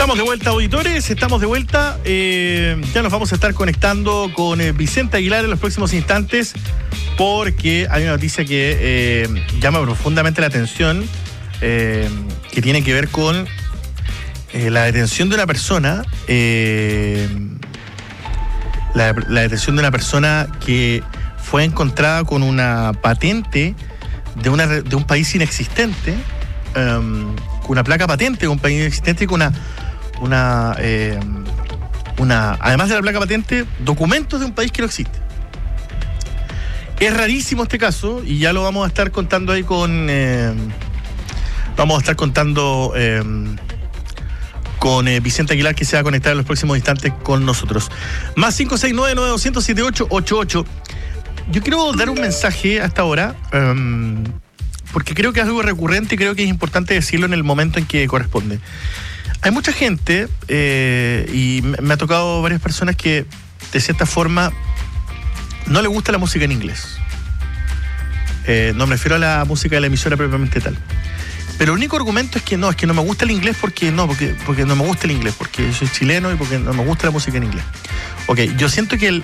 Estamos de vuelta, auditores, estamos de vuelta. Ya nos vamos a estar conectando con Vicente Aguilar en los próximos instantes, porque hay una noticia que llama profundamente la atención, que tiene que ver con la detención de una persona, la detención de una persona que fue encontrada con una patente de un país inexistente, con una placa patente de un país inexistente y con además de la placa patente, documentos de un país que no existe. Es rarísimo este caso y ya lo vamos a estar contando ahí con Vicente Aguilar, que se va a conectar en los próximos instantes con nosotros. Más 569-9200-7888. Yo quiero dar un mensaje a esta hora, porque creo que es algo recurrente y creo que es importante decirlo en el momento en que corresponde. Hay mucha gente, y me ha tocado varias personas que de cierta forma no le gusta la música en inglés. No me refiero a la música de la emisora propiamente tal. Pero el único argumento es que no me gusta el inglés porque no me gusta el inglés, porque soy chileno y porque no me gusta la música en inglés. Ok, yo siento que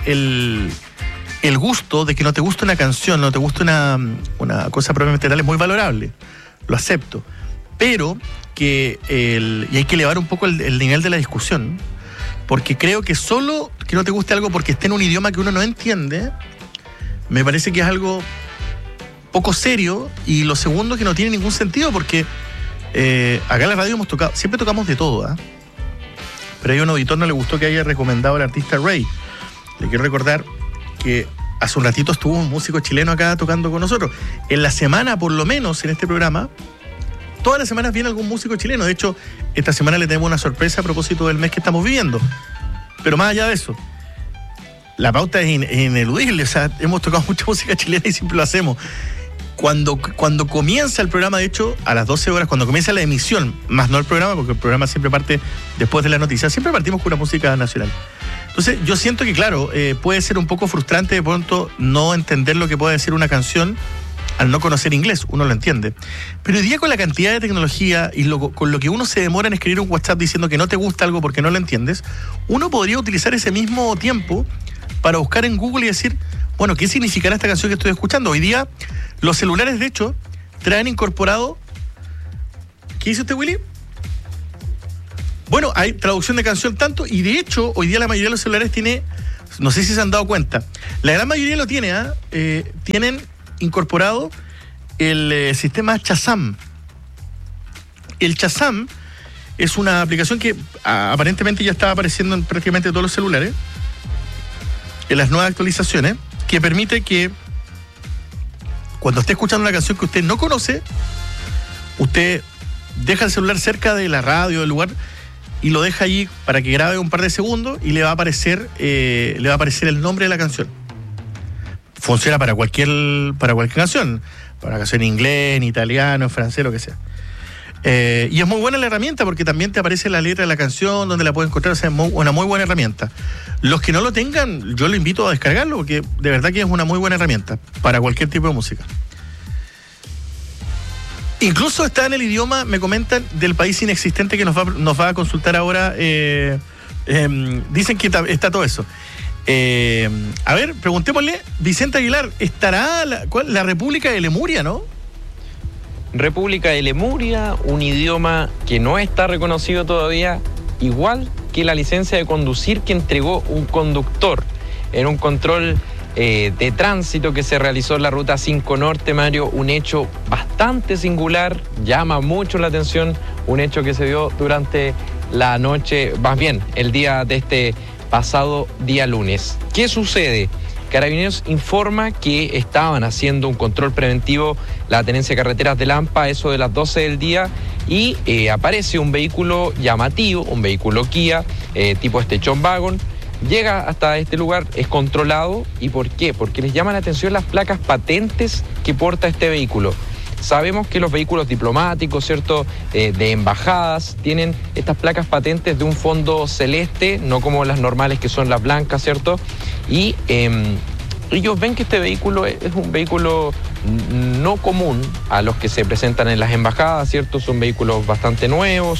el gusto de que no te guste una canción, no te guste una cosa propiamente tal es muy valorable. Lo acepto. Pero y hay que elevar un poco el nivel de la discusión, porque creo que solo que no te guste algo porque esté en un idioma que uno no entiende, me parece que es algo poco serio. Y lo segundo, que no tiene ningún sentido, porque acá en la radio siempre tocamos de todo, ¿eh? Pero a un auditor no le gustó que haya recomendado al artista Rey. Le quiero recordar que hace un ratito estuvo un músico chileno acá tocando con nosotros. En la semana, por lo menos, en este programa, todas las semanas viene algún músico chileno. De hecho, esta semana le tenemos una sorpresa a propósito del mes que estamos viviendo. Pero más allá de eso, la pauta es ineludible. O sea, hemos tocado mucha música chilena y siempre lo hacemos. Cuando comienza el programa, de hecho, a las 12 horas, cuando comienza la emisión, más no el programa, porque el programa siempre parte después de la noticia, siempre partimos con una música nacional. Entonces, yo siento que, claro, puede ser un poco frustrante de pronto no entender lo que puede decir una canción al no conocer inglés. Uno lo entiende. Pero hoy día, con la cantidad de tecnología y con lo que uno se demora en escribir un WhatsApp diciendo que no te gusta algo porque no lo entiendes, uno podría utilizar ese mismo tiempo para buscar en Google y decir, bueno, ¿qué significará esta canción que estoy escuchando? Hoy día, los celulares, de hecho, traen incorporado... ¿Qué dice usted, Willy? Bueno, hay traducción de canción tanto, y de hecho, hoy día la mayoría de los celulares tiene... No sé si se han dado cuenta. La gran mayoría lo tiene, tienen incorporado el sistema Shazam. El Shazam es una aplicación que aparentemente ya está apareciendo en prácticamente todos los celulares, en las nuevas actualizaciones, que permite que cuando esté escuchando una canción que usted no conoce, usted deja el celular cerca de la radio, del lugar, y lo deja allí para que grabe un par de segundos y le va a aparecer el nombre de la canción. Funciona para cualquier canción, para canción en inglés, en italiano, en francés, lo que sea. Y es muy buena la herramienta porque también te aparece la letra de la canción, donde la puedes encontrar. O sea, es una muy buena herramienta. Los que no lo tengan, yo lo invito a descargarlo, porque de verdad que es una muy buena herramienta para cualquier tipo de música. Incluso está en el idioma, me comentan, del país inexistente que nos va a consultar ahora. Dicen que está todo eso. A ver, preguntémosle, Vicente Aguilar, ¿estará la República de Lemuria, no? República de Lemuria, un idioma que no está reconocido todavía, igual que la licencia de conducir que entregó un conductor en un control de tránsito que se realizó en la Ruta 5 Norte, Mario. Un hecho bastante singular, llama mucho la atención, un hecho que se dio durante la noche, más bien el día de este pasado día lunes. ¿Qué sucede? Carabineros informa que estaban haciendo un control preventivo la Tenencia de Carreteras de Lampa, eso de las 12 del día, y aparece un vehículo llamativo, un vehículo Kia, tipo Station Wagon, llega hasta este lugar, es controlado. ¿Y por qué? Porque les llama la atención las placas patentes que porta este vehículo. Sabemos que los vehículos diplomáticos, ¿cierto?, de embajadas, tienen estas placas patentes de un fondo celeste, no como las normales que son las blancas, ¿cierto? Y ellos ven que este vehículo es un vehículo no común a los que se presentan en las embajadas, ¿cierto? Son vehículos bastante nuevos,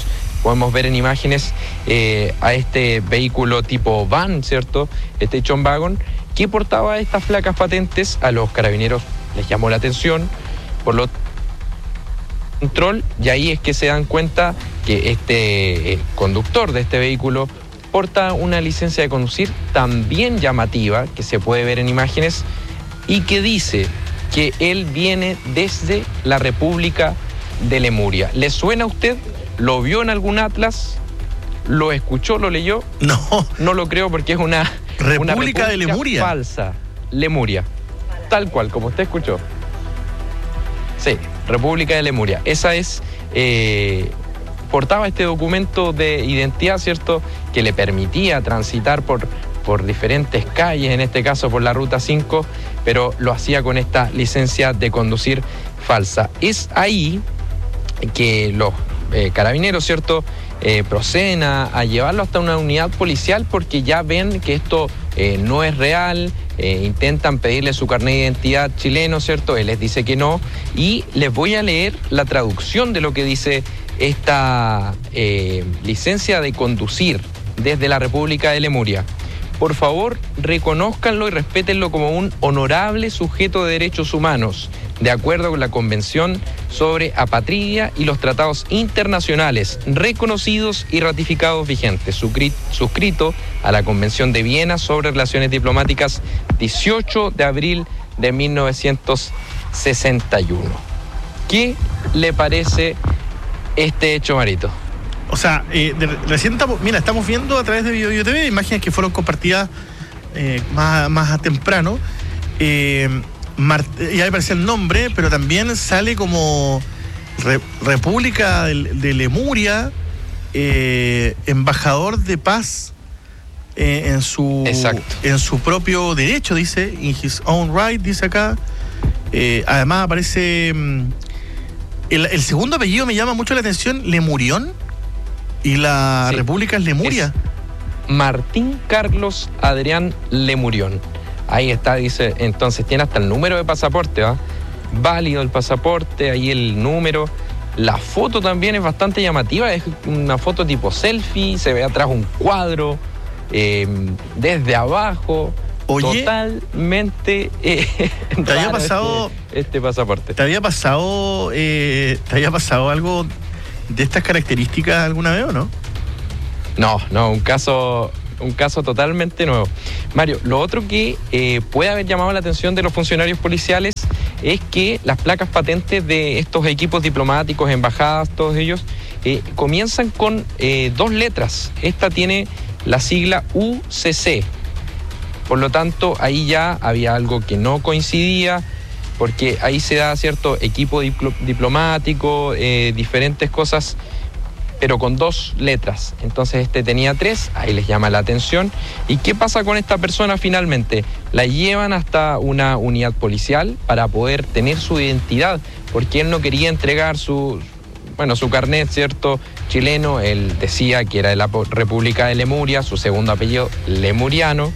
podemos ver en imágenes a este vehículo tipo van, ¿cierto? Este Station Wagon, que portaba estas placas patentes. A los carabineros les llamó la atención, por lo control, y ahí es que se dan cuenta que este conductor de este vehículo porta una licencia de conducir también llamativa, que se puede ver en imágenes, y que dice que él viene desde la República de Lemuria. ¿Le suena a usted? ¿Lo vio en algún atlas? ¿Lo escuchó? ¿Lo leyó? No. No lo creo, porque es una República de Lemuria. Falsa. Lemuria. Tal cual, como usted escuchó. Sí, República de Lemuria. Esa es... portaba este documento de identidad, ¿cierto?, que le permitía transitar por diferentes calles, en este caso por la Ruta 5, pero lo hacía con esta licencia de conducir falsa. Es ahí que los carabineros, ¿cierto?, proceden a llevarlo hasta una unidad policial, porque ya ven que esto no es real. Intentan pedirle su carnet de identidad chileno, ¿cierto? Él les dice que no, y les voy a leer la traducción de lo que dice esta licencia de conducir desde la República de Lemuria. Por favor, reconózcanlo y respétenlo como un honorable sujeto de derechos humanos, de acuerdo con la Convención sobre Apatridia y los tratados internacionales reconocidos y ratificados vigentes, suscrito a la Convención de Viena sobre Relaciones Diplomáticas 18 de abril de 1961. ¿Qué le parece este hecho, Marito? O sea, recién estamos viendo a través de Bio TV imágenes que fueron compartidas más temprano. Ya aparece el nombre, pero también sale como República de Lemuria, embajador de paz en su propio derecho, dice, in his own right, dice acá. Además aparece el segundo apellido, me llama mucho la atención, Lemurión, y la República es Lemuria. Es Martín Carlos Adrián Lemurión. Ahí está, dice, entonces tiene hasta el número de pasaporte, ¿va? Válido el pasaporte, ahí el número. La foto también es bastante llamativa, es una foto tipo selfie, se ve atrás un cuadro, desde abajo. Oye, totalmente ¿te había pasado este pasaporte? ¿Te había pasado algo de estas características alguna vez o no? No, un caso totalmente nuevo. Mario, lo otro que puede haber llamado la atención de los funcionarios policiales es que las placas patentes de estos equipos diplomáticos, embajadas, todos ellos, comienzan con 2 letras. Esta tiene la sigla UCC. Por lo tanto, ahí ya había algo que no coincidía, porque ahí se da cierto equipo diplomático, diferentes cosas, pero con 2 letras. Entonces este tenía 3, ahí les llama la atención. ¿Y qué pasa con esta persona finalmente? La llevan hasta una unidad policial para poder tener su identidad, porque él no quería entregar su carnet, ¿cierto?, chileno. Él decía que era de la República de Lemuria, su segundo apellido Lemurión.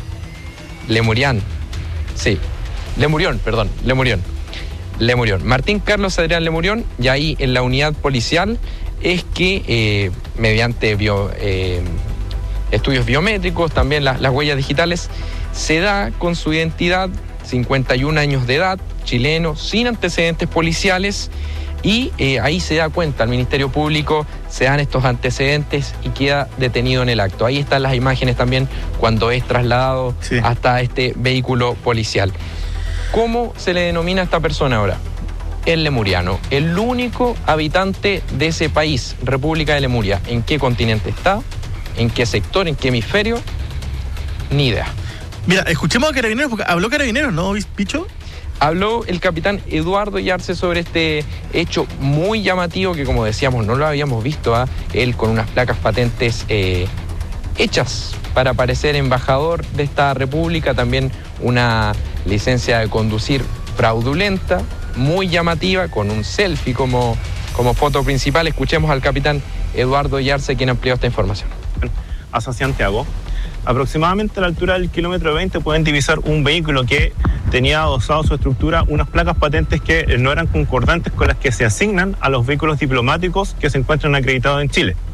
Martín Carlos Adrián Lemurión, y ahí en la unidad policial es que mediante estudios biométricos, también las huellas digitales, se da con su identidad, 51 años de edad, chileno, sin antecedentes policiales, y ahí se da cuenta al Ministerio Público, se dan estos antecedentes y queda detenido en el acto. Ahí están las imágenes también cuando es trasladado hasta este vehículo policial. ¿Cómo se le denomina a esta persona ahora? El lemuriano, el único habitante de ese país, República de Lemuria. ¿En qué continente está? ¿En qué sector? ¿En qué hemisferio? Ni idea. Mira, escuchemos a Carabineros, porque habló Carabineros, ¿no, Picho? Habló el capitán Eduardo Yarse sobre este hecho muy llamativo que, como decíamos, no lo habíamos visto, él con unas placas patentes hechas para parecer embajador de esta república, también una licencia de conducir fraudulenta, muy llamativa, con un selfie como foto principal. Escuchemos al capitán Eduardo Yarse, quien amplió esta información. Hacia Santiago, aproximadamente a la altura del kilómetro 20 pueden divisar un vehículo que tenía adosado a su estructura unas placas patentes que no eran concordantes con las que se asignan a los vehículos diplomáticos que se encuentran acreditados en Chile.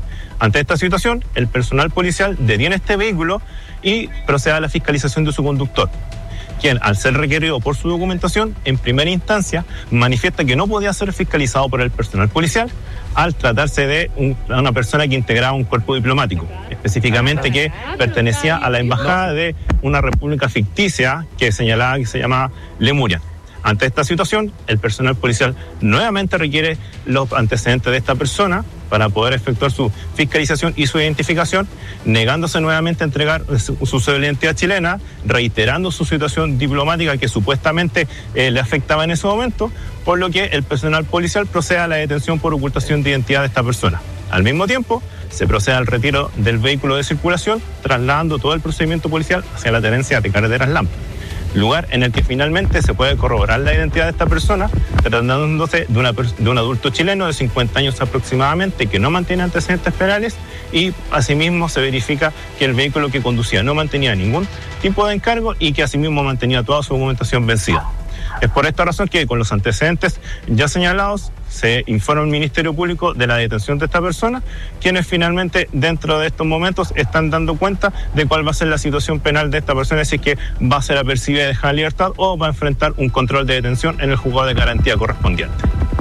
Ante esta situación, el personal policial detiene este vehículo y procede a la fiscalización de su conductor, quien, al ser requerido por su documentación, en primera instancia manifiesta que no podía ser fiscalizado por el personal policial al tratarse de una persona que integraba un cuerpo diplomático, específicamente que pertenecía a la embajada de una república ficticia que señalaba que se llamaba Lemuria. Ante esta situación, el personal policial nuevamente requiere los antecedentes de esta persona para poder efectuar su fiscalización y su identificación, negándose nuevamente a entregar su cédula de identidad chilena, reiterando su situación diplomática que supuestamente le afectaba en ese momento, por lo que el personal policial procede a la detención por ocultación de identidad de esta persona. Al mismo tiempo, se procede al retiro del vehículo de circulación, trasladando todo el procedimiento policial hacia la tenencia de Carreteras LAM, lugar en el que finalmente se puede corroborar la identidad de esta persona, tratándose de un adulto chileno de 50 años aproximadamente que no mantiene antecedentes penales, y asimismo se verifica que el vehículo que conducía no mantenía ningún tipo de encargo y que asimismo mantenía toda su documentación vencida. Es por esta razón que, con los antecedentes ya señalados, se informa al Ministerio Público de la detención de esta persona, quienes finalmente dentro de estos momentos están dando cuenta de cuál va a ser la situación penal de esta persona, es decir, que va a ser apercibida y dejada en libertad o va a enfrentar un control de detención en el juzgado de garantía correspondiente.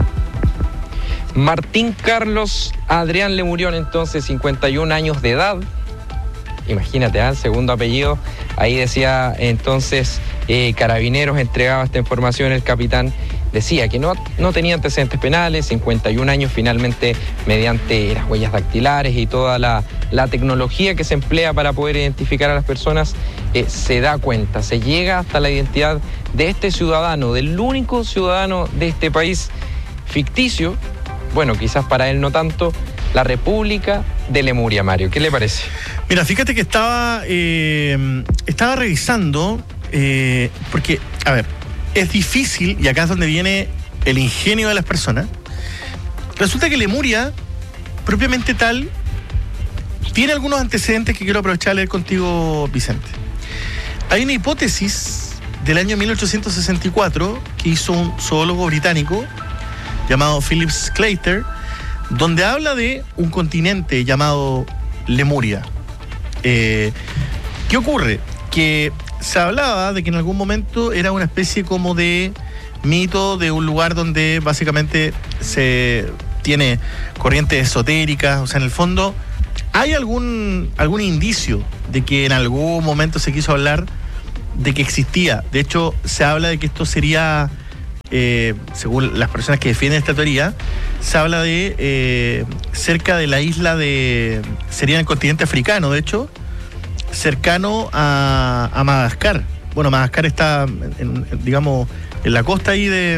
Martín Carlos Adrián Lemurión, entonces 51 años de edad. Imagínate, el segundo apellido. Ahí decía entonces, Carabineros entregaba esta información, el capitán decía que no tenía antecedentes penales, 51 años, finalmente mediante las huellas dactilares y toda la tecnología que se emplea para poder identificar a las personas, se da cuenta, se llega hasta la identidad de este ciudadano, del único ciudadano de este país ficticio, bueno, quizás para él no tanto, la República de Lemuria. Mario, ¿qué le parece? Mira, fíjate que estaba revisando, porque, a ver, es difícil, y acá es donde viene el ingenio de las personas. Resulta que Lemuria, propiamente tal, tiene algunos antecedentes que quiero aprovechar a leer contigo, Vicente. Hay una hipótesis del año 1864 que hizo un zoólogo británico llamado Philip Sclater, donde habla de un continente llamado Lemuria. ¿Qué ocurre? Que se hablaba de que en algún momento era una especie como de mito de un lugar donde básicamente se tiene corrientes esotéricas, o sea, en el fondo hay algún indicio de que en algún momento se quiso hablar de que existía. De hecho, se habla de que esto sería, según las personas que defienden esta teoría, se habla de cerca de la isla sería en el continente africano, de hecho, cercano a Madagascar. Bueno, Madagascar está, digamos, en la costa ahí de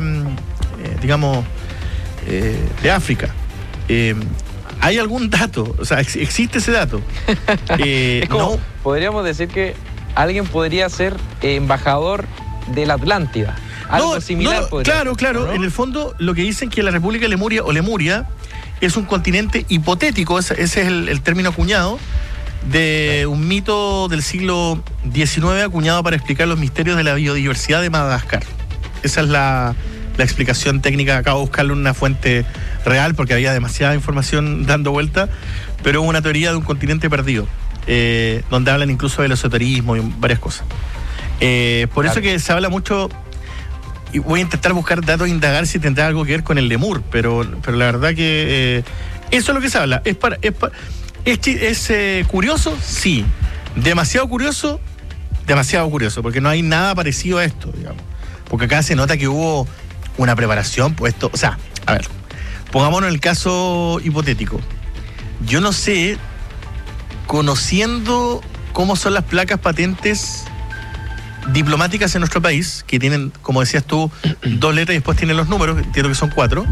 África. ¿Hay algún dato? O sea, ¿existe ese dato? Es como, podríamos decir que alguien podría ser embajador de la Atlántida. Algo similar podría ser. Claro. ¿No? En el fondo, lo que dicen que la República de Lemuria o Lemuria es un continente hipotético, ese es el término acuñado, de un mito del siglo XIX acuñado para explicar los misterios de la biodiversidad de Madagascar. Esa es la explicación técnica. Acabo de buscarlo en una fuente real porque había demasiada información dando vuelta, pero una teoría de un continente perdido, donde hablan incluso del esoterismo y varias cosas. Por eso que se habla mucho, y voy a intentar buscar datos e indagar si tendrá algo que ver con el lemur, pero la verdad que eso es lo que se habla. ¿Es curioso? Sí. Demasiado curioso, porque no hay nada parecido a esto, digamos. Porque acá se nota que hubo una preparación, pues esto, o sea, a ver, pongámonos en el caso hipotético. Yo no sé, conociendo cómo son las placas patentes diplomáticas en nuestro país, que tienen, como decías tú, 2 letras y después tienen los números, entiendo que son 4,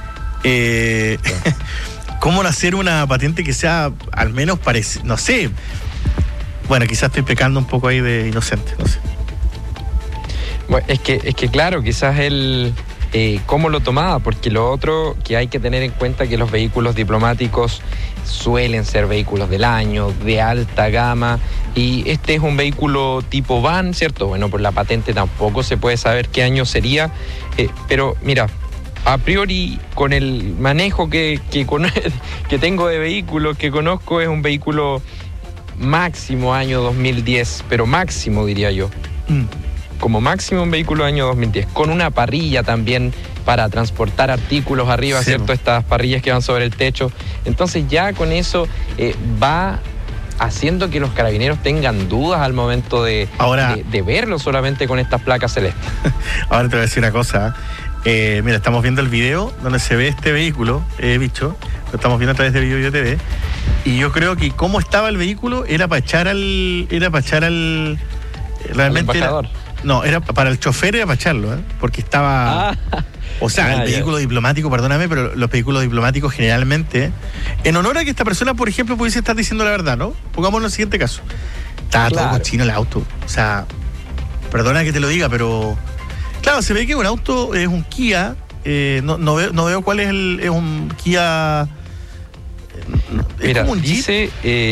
¿cómo hacer una patente que sea al menos parecida? No sé. Bueno, quizás estoy pecando un poco ahí de inocente, no sé. Bueno, es que claro, quizás él cómo lo tomaba, porque lo otro que hay que tener en cuenta es que los vehículos diplomáticos suelen ser vehículos del año, de alta gama, y este es un vehículo tipo van, ¿cierto? Bueno, por la patente tampoco se puede saber qué año sería, pero mira, a priori, con el manejo que tengo de vehículos, que conozco, es un vehículo máximo año 2010, pero máximo diría yo. Como máximo un vehículo año 2010, con una parrilla también para transportar artículos arriba, sí, ¿cierto? Estas parrillas que van sobre el techo. Entonces ya con eso va haciendo que los carabineros tengan dudas al momento de verlo solamente con estas placas celestes. Ahora te voy a decir una cosa. Mira, estamos viendo el video donde se ve este vehículo, bicho, lo estamos viendo a través de Video TV, y yo creo que cómo estaba el vehículo era para echar al realmente era para el chofer, era para echarlo, porque estaba o sea, el vehículo diplomático, perdóname, pero los vehículos diplomáticos generalmente, en honor a que esta persona, por ejemplo, pudiese estar diciendo la verdad, ¿no? Pongámonos en el siguiente caso. Estaba todo cochino el auto. O sea, perdona que te lo diga, pero claro, se ve que un auto es un Kia, no veo cuál es es un Kia. Mira, como un dice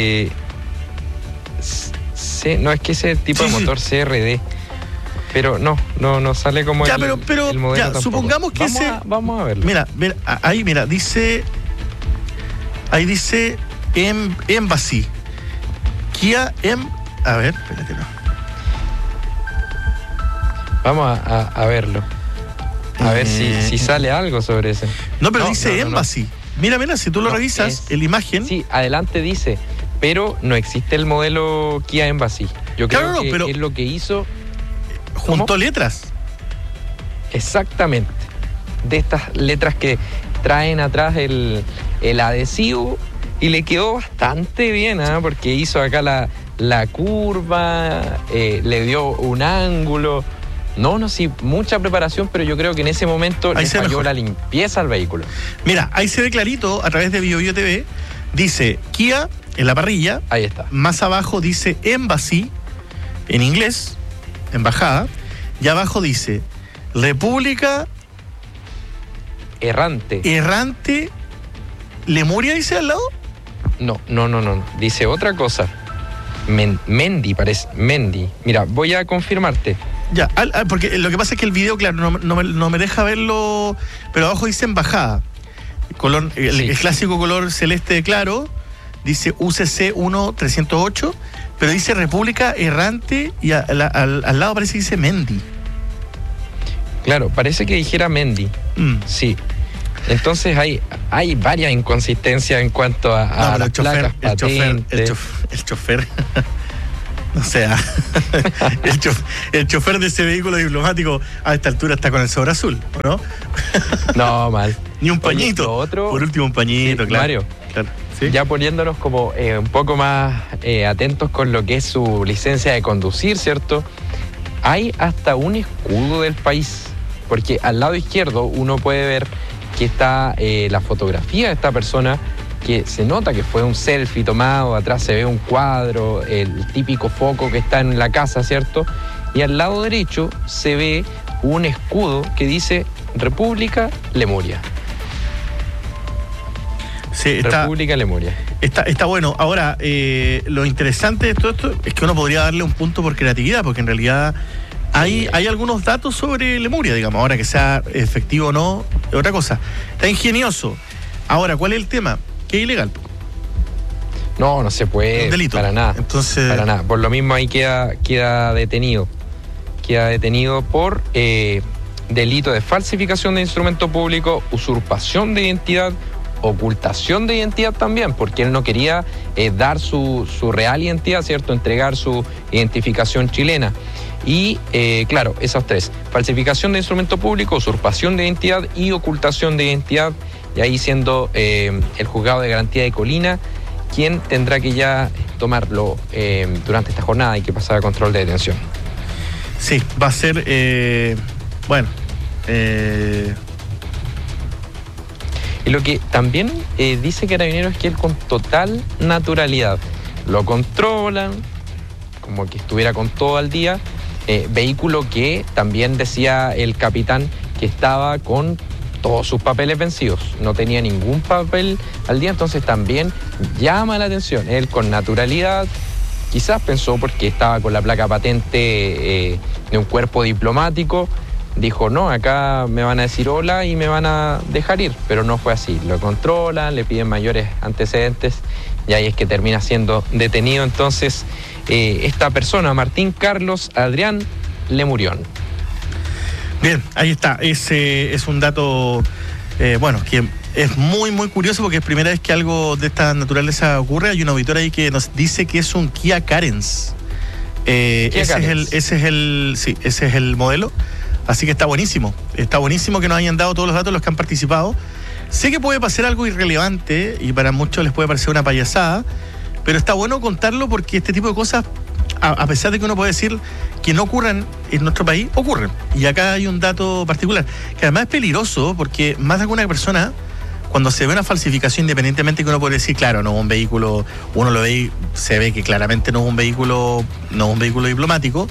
no, es que ese tipo de motor CRD. Pero no sale como el modelo. Ya, supongamos que vamos a verlo. Mira, ahí dice. Ahí dice Embassy. Kia a ver, espérate, no. Vamos a verlo. A ver si sale algo sobre ese. No, pero dice Embassy. Mira, si tú lo revisas, en la imagen. Sí, adelante dice, pero no existe el modelo Kia Embassy. Yo creo que es lo que hizo. Juntó letras. Exactamente. De estas letras que traen atrás el adhesivo, y le quedó bastante bien, porque hizo acá la curva, le dio un ángulo. Sí, mucha preparación, pero yo creo que en ese momento le falló la limpieza al vehículo. Mira, ahí se ve clarito a través de Video TV, dice Kia en la parrilla. Ahí está. Más abajo dice Embassy en inglés, embajada, y abajo dice República Errante Lemuria, dice al lado. No. Dice otra cosa. Mendy, parece. Mendy. Mira, voy a confirmarte. Ya, porque lo que pasa es que el video, claro, no me deja verlo, pero abajo dice embajada. El clásico color celeste claro, dice UCC 1308, pero dice República Errante, y al lado parece que dice Mendy. Claro, parece que dijera Mendy. Sí. Entonces hay varias inconsistencias en cuanto a las placas patentes. El chofer o sea, el chofer de ese vehículo diplomático a esta altura está con el sobre azul, ¿no? No, mal. Ni un pañito. Por último, un pañito, claro. Mario, claro, ¿sí? Ya poniéndonos como un poco más atentos con lo que es su licencia de conducir, ¿cierto? Hay hasta un escudo del país, porque al lado izquierdo uno puede ver que está la fotografía de esta persona, que se nota que fue un selfie tomado, atrás se ve un cuadro, el típico foco que está en la casa, ¿cierto? Y al lado derecho se ve un escudo que dice República Lemuria. Sí, República Lemuria. Está bueno. Ahora, lo interesante de todo esto es que uno podría darle un punto por creatividad, porque en realidad hay algunos datos sobre Lemuria, digamos. Ahora, que sea efectivo o no, es otra cosa. Está ingenioso. Ahora, ¿cuál es el tema? Que es ilegal. No se puede. Un delito. Para nada. Entonces, para nada. Por lo mismo ahí queda detenido. Queda detenido por delito de falsificación de instrumento público, usurpación de identidad, ocultación de identidad también, porque él no quería dar su real identidad, ¿cierto? Entregar su identificación chilena. Y, claro, esas tres: falsificación de instrumento público, usurpación de identidad y ocultación de identidad. Y ahí siendo el juzgado de garantía de Colina quien tendrá que ya tomarlo durante esta jornada y que pasar a control de detención. Sí, va a ser, Y lo que también dice Carabineros es que él con total naturalidad lo controlan, como que estuviera con todo al día. Vehículo que también decía el capitán que estaba con todos sus papeles vencidos, no tenía ningún papel al día, entonces también llama la atención. Él con naturalidad, quizás pensó porque estaba con la placa patente de un cuerpo diplomático, dijo, no, acá me van a decir hola y me van a dejar ir, pero no fue así. Lo controlan, le piden mayores antecedentes y ahí es que termina siendo detenido entonces esta persona, Martín Carlos Adrián Lemurión. Bien, ahí está. Ese es un dato, que es muy, muy curioso porque es primera vez que algo de esta naturaleza ocurre. Hay un auditor ahí que nos dice que es un Kia Carens. Ese es el modelo. Así que está buenísimo que nos hayan dado todos los datos los que han participado. Sé que puede parecer algo irrelevante y para muchos les puede parecer una payasada, pero está bueno contarlo porque este tipo de cosas, a pesar de que uno puede decir que no ocurran en nuestro país, ocurren. Y acá hay un dato particular, que además es peligroso porque más de alguna persona, cuando se ve una falsificación, independientemente que uno puede decir, claro, no es un vehículo, uno lo ve y se ve que claramente no es un vehículo diplomático,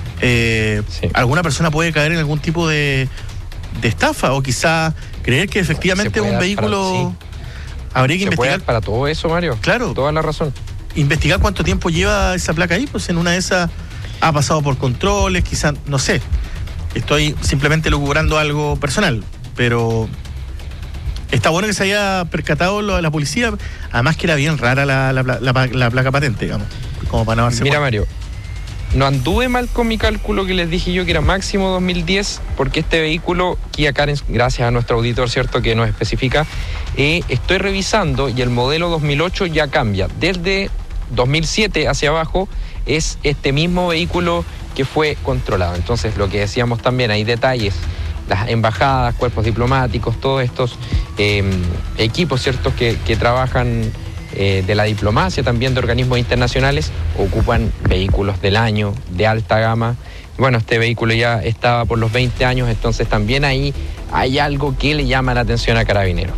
alguna persona puede caer en algún tipo de estafa o quizá creer que efectivamente es un vehículo. Habría que investigar para todo eso, Mario. Claro. Toda la razón. Investigar cuánto tiempo lleva esa placa ahí, pues en una de esas ha pasado por controles, quizás, no sé. Estoy simplemente lucubrando algo personal, pero está bueno que se haya percatado la policía, además que era bien rara la placa patente, digamos, como para no darse Mira, Mario, no anduve mal con mi cálculo que les dije yo que era máximo 2010, porque este vehículo, Kia Carens, gracias a nuestro auditor, ¿cierto?, que nos especifica, estoy revisando y el modelo 2008 ya cambia. Desde 2007 hacia abajo es este mismo vehículo que fue controlado. Entonces, lo que decíamos también, hay detalles, las embajadas, cuerpos diplomáticos, todos estos equipos, ¿cierto?, que trabajan de la diplomacia, también de organismos internacionales, ocupan vehículos del año, de alta gama. Bueno, este vehículo ya estaba por los 20 años, entonces también ahí hay algo que le llama la atención a Carabineros.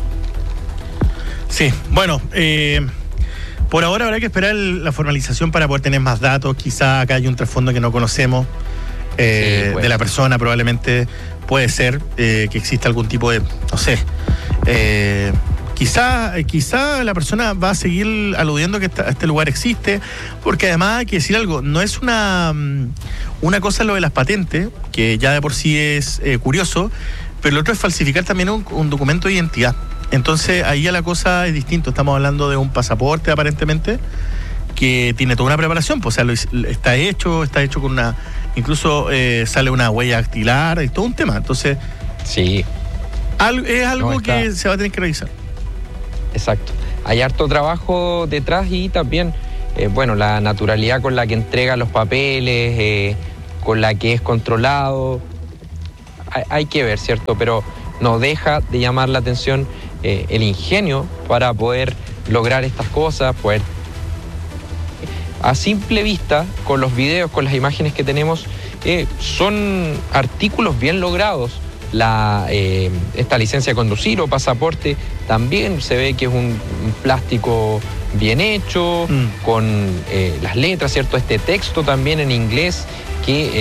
Sí, bueno, por ahora habrá que esperar la formalización para poder tener más datos. Quizá acá hay un trasfondo que no conocemos de la persona, probablemente puede ser que exista algún tipo de, no sé, Quizá la persona va a seguir aludiendo que este lugar existe, porque además hay que decir algo, no es una cosa lo de las patentes, que ya de por sí es curioso, pero lo otro es falsificar también un documento de identidad. Entonces ahí ya la cosa es distinta, estamos hablando de un pasaporte aparentemente, que tiene toda una preparación, pues, o sea, está hecho con una, incluso sale una huella dactilar, y todo un tema, entonces sí, es algo que se va a tener que revisar. Exacto. Hay harto trabajo detrás y también, la naturalidad con la que entrega los papeles, con la que es controlado. Hay que ver, ¿cierto? Pero no deja de llamar la atención el ingenio para poder lograr estas cosas, poder... A simple vista, con los videos, con las imágenes que tenemos, son artículos bien logrados. Esta licencia de conducir o pasaporte también se ve que es un plástico bien hecho, con las letras, ¿cierto? Este texto también en inglés que